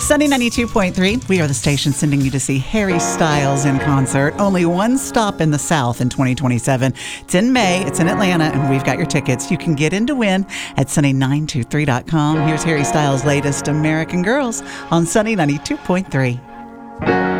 Sunny 92.3, we are the station sending you to see Harry Styles in concert. Only one stop in the South in 2027. It's in May, it's in Atlanta, and we've got your tickets. You can get in to win at sunny923.com. Here's Harry Styles' latest American Girls on Sunny 92.3.